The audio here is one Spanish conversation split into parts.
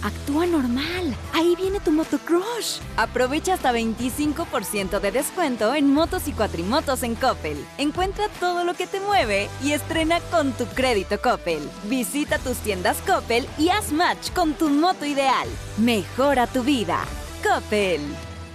actúa normal. Ahí viene tu motocrush. Aprovecha hasta 25% de descuento en motos y cuatrimotos en Coppel. Encuentra todo lo que te mueve y estrena con tu crédito Coppel. Visita tus tiendas Coppel y haz match con tu moto ideal. Mejora tu vida. Coppel.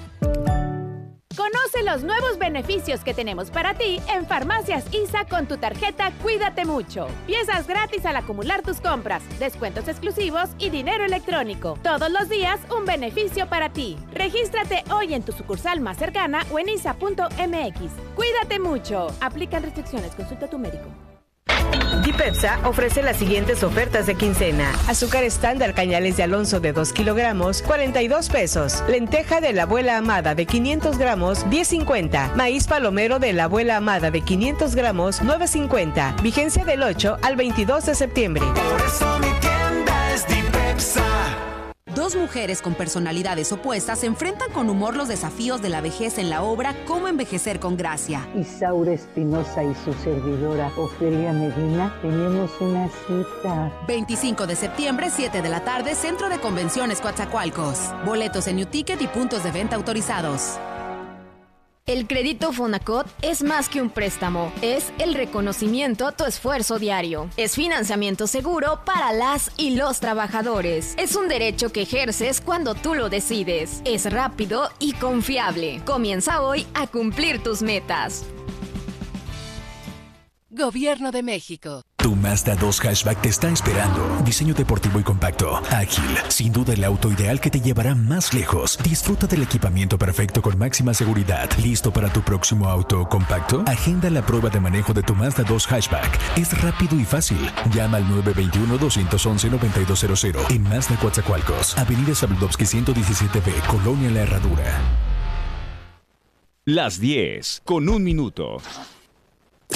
Conoce los nuevos beneficios que tenemos para ti en Farmacias ISA con tu tarjeta Cuídate Mucho. Piezas gratis al acumular tus compras, descuentos exclusivos y dinero electrónico. Todos los días un beneficio para ti. Regístrate hoy en tu sucursal más cercana o en isa.mx. Cuídate mucho. Aplican restricciones. Consulta a tu médico. Dipepsa ofrece las siguientes ofertas de quincena. Azúcar estándar Cañales de Alonso de 2 kilogramos, 42 pesos. Lenteja de la abuela amada de 500 gramos, 10.50. Maíz palomero de la abuela amada de 500 gramos, 9.50. Vigencia del 8 al 22 de septiembre. Por eso mi tienda es Dipepsa. Dos mujeres con personalidades opuestas se enfrentan con humor los desafíos de la vejez en la obra Cómo envejecer con gracia. Isaura Espinosa y su servidora Ofelia Medina tenemos una cita. 25 de septiembre, 7 de la tarde, Centro de Convenciones Coatzacoalcos. Boletos en Newticket y puntos de venta autorizados. El crédito Fonacot es más que un préstamo, es el reconocimiento a tu esfuerzo diario. Es financiamiento seguro para las y los trabajadores. Es un derecho que ejerces cuando tú lo decides. Es rápido y confiable. Comienza hoy a cumplir tus metas. Gobierno de México. Tu Mazda 2 Hatchback te está esperando. Diseño deportivo y compacto, ágil, sin duda el auto ideal que te llevará más lejos. Disfruta del equipamiento perfecto con máxima seguridad. ¿Listo para tu próximo auto compacto? Agenda la prueba de manejo de tu Mazda 2 Hatchback. Es rápido y fácil. Llama al 921-211-9200 en Mazda Coatzacoalcos, Avenida Zabludovsky 117B, Colonia La Herradura. Las 10 con 1 minuto.